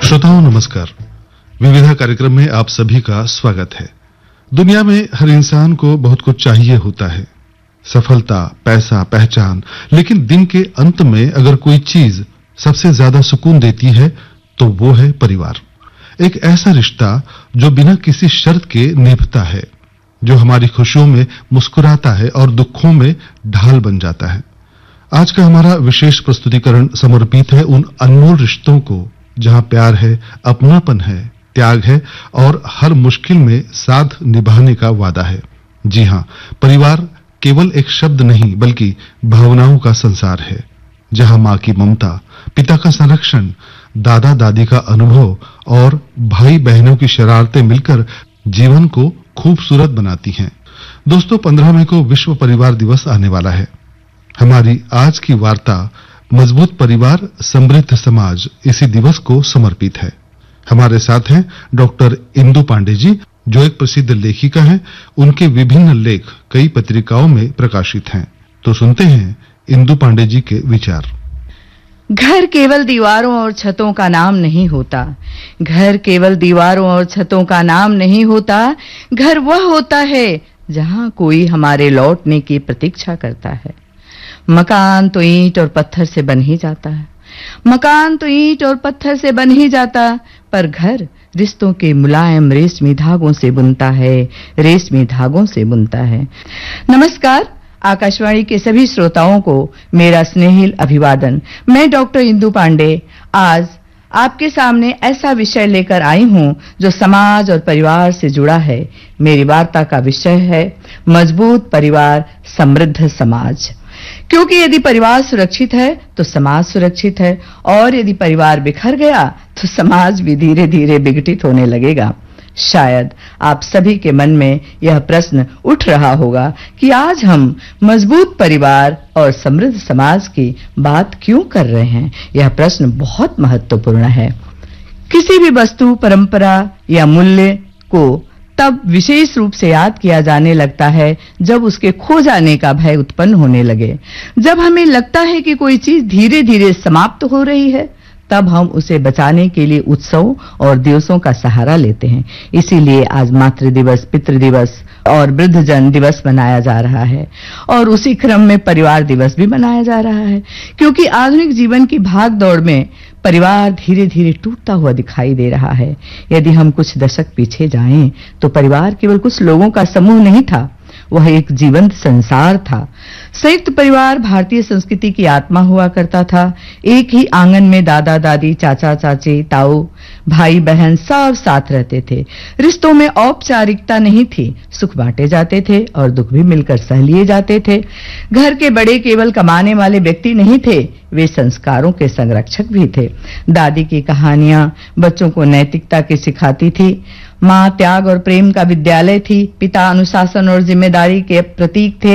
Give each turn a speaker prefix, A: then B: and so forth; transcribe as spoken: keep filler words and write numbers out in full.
A: श्रोताओं नमस्कार। विविधा कार्यक्रम में आप सभी का स्वागत है। दुनिया में हर इंसान को बहुत कुछ चाहिए होता है, सफलता, पैसा, पहचान, लेकिन दिन के अंत में अगर कोई चीज सबसे ज्यादा सुकून देती है तो वो है परिवार। एक ऐसा रिश्ता जो बिना किसी शर्त के निभता है, जो हमारी खुशियों में मुस्कुराता है और दुखों में ढाल बन जाता है। आज का हमारा विशेष प्रस्तुतिकरण समर्पित है उन अनमोल रिश्तों को जहां प्यार है, अपनापन है, त्याग है और हर मुश्किल में साथ निभाने का वादा है। जी हां, परिवार केवल एक शब्द नहीं बल्कि भावनाओं का संसार है, जहां मां की ममता, पिता का संरक्षण, दादा दादी का अनुभव और भाई बहनों की शरारतें मिलकर जीवन को खूबसूरत बनाती हैं। दोस्तों, पंद्रह मई को विश्व परिवार दिवस आने वाला है। हमारी आज की वार्ता मजबूत परिवार समृद्ध समाज इसी दिवस को समर्पित है। हमारे साथ हैं डॉक्टर इंदु पांडे जी, जो एक प्रसिद्ध लेखिका हैं। उनके विभिन्न लेख कई पत्रिकाओं में प्रकाशित हैं। तो सुनते हैं इंदु पांडे जी के विचार।
B: घर केवल दीवारों और छतों का नाम नहीं होता। घर केवल दीवारों और छतों का नाम नहीं होता। घर वह होता है जहां कोई हमारे लौटने की प्रतीक्षा करता है। मकान तो ईंट और पत्थर से बन ही जाता है। मकान तो ईंट और पत्थर से बन ही जाता, पर घर रिश्तों के मुलायम रेशमी धागों से बुनता है, रेशमी धागों से बुनता है। नमस्कार, आकाशवाणी के सभी श्रोताओं को मेरा स्नेहिल अभिवादन। मैं डॉक्टर इंदु पांडे आज आपके सामने ऐसा विषय लेकर आई हूं जो समाज और परिवार से जुड़ा है। मेरी वार्ता का विषय है मजबूत परिवार, समृद्ध समाज। क्योंकि यदि परिवार सुरक्षित है तो समाज सुरक्षित है, और यदि परिवार बिखर गया तो समाज भी धीरे धीरे विघटित होने लगेगा। शायद आप सभी के मन में यह प्रश्न उठ रहा होगा कि आज हम मजबूत परिवार और समृद्ध समाज की बात क्यों कर रहे हैं। यह प्रश्न बहुत महत्वपूर्ण है। किसी भी वस्तु, परंपरा या मूल्य को तब विशेष रूप से याद किया जाने लगता है जब उसके खो जाने का भय उत्पन्न होने लगे। जब हमें लगता है कि कोई चीज धीरे धीरे समाप्त हो रही है, तब हम उसे बचाने के लिए उत्सव और दिवसों का सहारा लेते हैं। इसीलिए आज मातृ दिवस, पितृ दिवस और वृद्धजन दिवस मनाया जा रहा है, और उसी क्रम में परिवार दिवस भी मनाया जा रहा है। क्योंकि आधुनिक जीवन की भाग दौड़ में परिवार धीरे धीरे टूटता हुआ दिखाई दे रहा है। यदि हम कुछ दशक पीछे जाएं तो परिवार केवल कुछ लोगों का समूह नहीं था, वह एक जीवंत संसार था। संयुक्त परिवार भारतीय संस्कृति की आत्मा हुआ करता था। एक ही आंगन में दादा दादी, चाचा चाची, ताऊ, भाई बहन सब साथ रहते थे। रिश्तों में औपचारिकता नहीं थी, सुख बांटे जाते थे और दुख भी मिलकर सह लिए जाते थे। घर के बड़े केवल कमाने वाले व्यक्ति नहीं थे, वे संस्कारों के संरक्षक भी थे। दादी की कहानियां बच्चों को नैतिकता की सिखाती थी। मां त्याग और प्रेम का विद्यालय थी। पिता अनुशासन और जिम्मेदारी के प्रतीक थे।